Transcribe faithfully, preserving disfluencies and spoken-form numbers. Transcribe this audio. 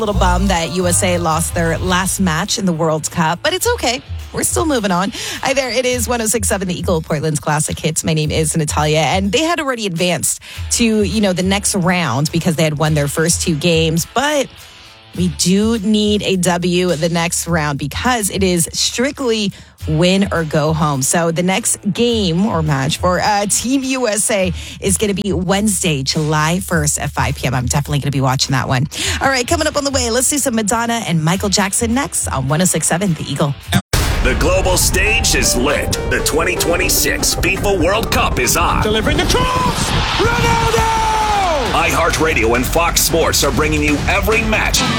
Little bum that U S A lost their last match in the World Cup, but it's okay. We're still moving on. Hi there. It is one oh six point seven The Eagle, Portland's Classic Hits. My name is Natalia, and they had already advanced to, you know, the next round because they had won their first two games, but we do need a W the next round because it is strictly win or go home. So the next game or match for uh, Team U S A is going to be Wednesday, July first at five p.m. I'm definitely going to be watching that one. All right, coming up on the way, let's do some Madonna and Michael Jackson next on one oh six point seven The Eagle. The global stage is lit. The twenty twenty-six FIFA World Cup is on. Delivering the cross! Ronaldo! iHeartRadio and Fox Sports are bringing you every match,